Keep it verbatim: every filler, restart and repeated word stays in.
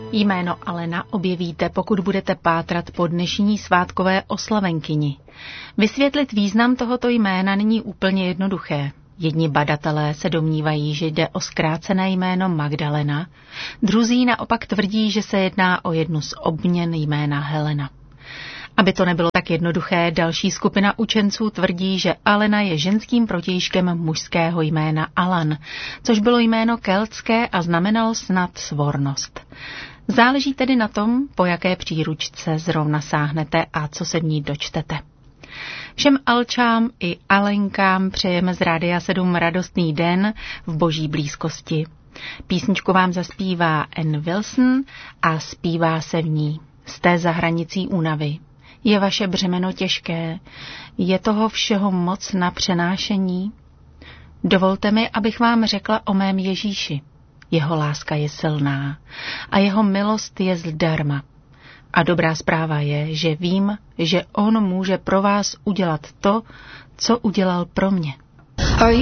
Jméno Alena objevíte, pokud budete pátrat po dnešní svátkové oslavenkyni. Vysvětlit význam tohoto jména není úplně jednoduché. Jedni badatelé se domnívají, že jde o zkrácené jméno Magdalena, druzí naopak tvrdí, že se jedná o jednu z obměn jména Helena. Aby to nebylo tak jednoduché, další skupina učenců tvrdí, že Alena je ženským protějškem mužského jména Alan, což bylo jméno keltské a znamenalo snad svornost. Záleží tedy na tom, po jaké příručce zrovna sáhnete a co se v ní dočtete. Všem Alčám i Alenkám přejeme z Rádia sedm radostný den v boží blízkosti. Písničku vám zaspívá Ann Wilson a zpívá se v ní: Jste za hranicí únavy. Je vaše břemeno těžké? Je toho všeho moc na přenášení? Dovolte mi, abych vám řekla o mém Ježíši. Jeho láska je silná a jeho milost je zdarma. A dobrá zpráva je, že vím, že on může pro vás udělat to, co udělal pro mě.